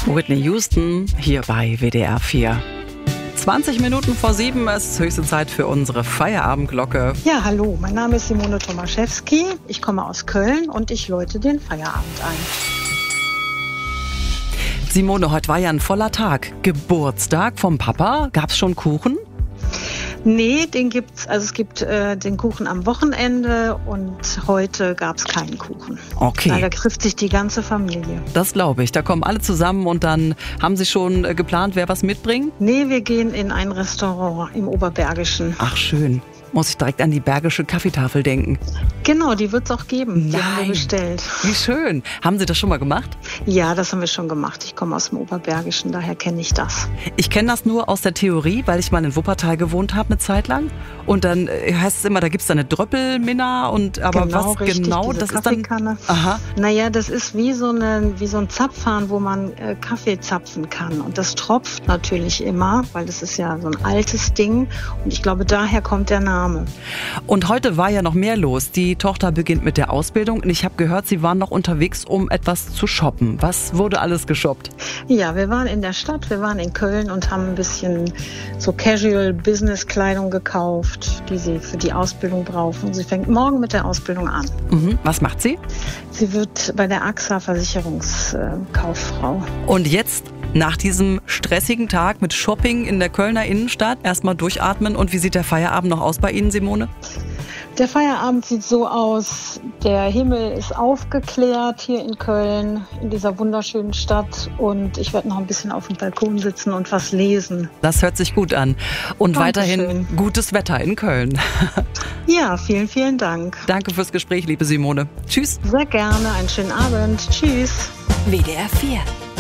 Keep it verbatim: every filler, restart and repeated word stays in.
Whitney Houston hier bei W D R vier. zwanzig Minuten vor sieben, es ist höchste Zeit für unsere Feierabendglocke. Ja, hallo, mein Name ist Simone Tomaszewski. Ich komme aus Köln und ich läute den Feierabend ein. Simone, heute war ja ein voller Tag. Geburtstag vom Papa. Gab's schon Kuchen? Nee, den gibt's, also es gibt äh, den Kuchen am Wochenende und heute gab's keinen Kuchen. Okay. Da trifft sich die ganze Familie. Das glaube ich. Da kommen alle zusammen und dann haben Sie schon äh, geplant, wer was mitbringt? Nee, wir gehen in ein Restaurant im Oberbergischen. Ach, schön. Muss ich direkt an die Bergische Kaffeetafel denken. Genau, die wird's auch geben. Die Nein. haben wir bestellt. Wie schön. Haben Sie das schon mal gemacht? Ja, das haben wir schon gemacht. Ich komme aus dem Oberbergischen, daher kenne ich das. Ich kenne das nur aus der Theorie, weil ich mal in Wuppertal gewohnt habe eine Zeit lang. Und dann äh, heißt es immer, da gibt's da eine Dröppelminna und aber Genau, was richtig, genau, diese das ist dann. Kaffeekanne. Aha. Naja, das ist wie so, eine, wie so ein Zapfhahn, wo man äh, Kaffee zapfen kann. Und das tropft natürlich immer, weil das ist ja so ein altes Ding. Und ich glaube, daher kommt der Name. Und heute war ja noch mehr los. Die Tochter beginnt mit der Ausbildung und ich habe gehört, Sie waren noch unterwegs, um etwas zu shoppen. Was wurde alles geshoppt? Ja, wir waren in der Stadt, wir waren in Köln und haben ein bisschen so Casual-Business-Kleidung gekauft, die sie für die Ausbildung brauchen. Sie fängt morgen mit der Ausbildung an. Mhm. Was macht sie? Sie wird bei der A X A Versicherungskauffrau. Und jetzt, nach diesem stressigen Tag mit Shopping in der Kölner Innenstadt, erstmal durchatmen. Und wie sieht der Feierabend noch aus bei Ihnen, Simone? Der Feierabend sieht so aus, der Himmel ist aufgeklärt hier in Köln, in dieser wunderschönen Stadt. Und ich werde noch ein bisschen auf dem Balkon sitzen und was lesen. Das hört sich gut an. Und Dankeschön. Weiterhin gutes Wetter in Köln. Ja, vielen, vielen Dank. Danke fürs Gespräch, liebe Simone. Tschüss. Sehr gerne, einen schönen Abend. Tschüss. W D R vier